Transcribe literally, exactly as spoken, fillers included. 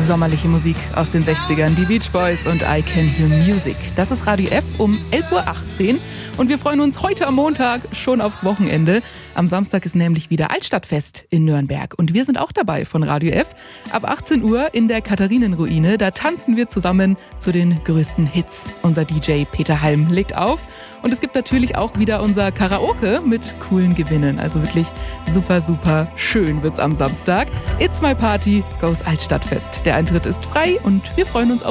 Sommerliche Musik aus den sechzigern, die Beach Boys und I Can Hear Music. Das ist Radio F um elf Uhr achtzehn und wir freuen uns heute am Montag schon aufs Wochenende. Am Samstag ist nämlich wieder Altstadtfest in Nürnberg und wir sind auch dabei von Radio F. Ab achtzehn Uhr in der Katharinenruine, da tanzen wir zusammen zu den größten Hits. Unser D J Peter Halm legt auf und es gibt natürlich auch wieder unser Karaoke mit coolen Gewinnen. Also wirklich super, super schön wird's am Samstag. It's My Party goes Altstadtfest. Der Eintritt ist frei und wir freuen uns auf